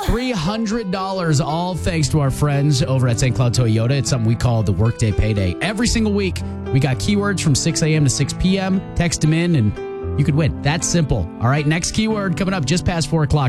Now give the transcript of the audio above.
$300, all thanks to our friends over at St. Cloud Toyota. It's something we call the Workday Payday. Every single week, we got keywords from 6 a.m. to 6 p.m. Text them in, and you could win. That's simple. All right, next keyword coming up just past 4 o'clock.